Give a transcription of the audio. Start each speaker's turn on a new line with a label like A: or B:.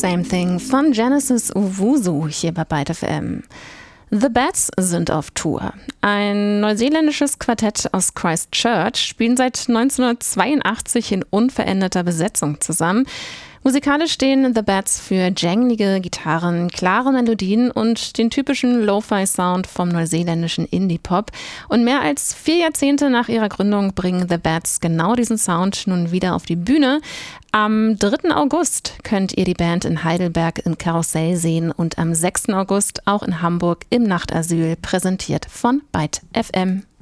A: Same Thing von Genesis Owusu hier bei Byte FM. The Bats sind auf Tour. Ein neuseeländisches Quartett aus Christchurch spielen seit 1982 in unveränderter Besetzung zusammen. Musikalisch stehen The Bats für janglige Gitarren, klare Melodien und den typischen Lo-Fi-Sound vom neuseeländischen Indie-Pop. Und mehr als 4 Jahrzehnte nach ihrer Gründung bringen The Bats genau diesen Sound nun wieder auf die Bühne. Am 3. August könnt ihr die Band in Heidelberg im Karussell sehen und am 6. August auch in Hamburg im Nachtasyl, präsentiert von Byte FM.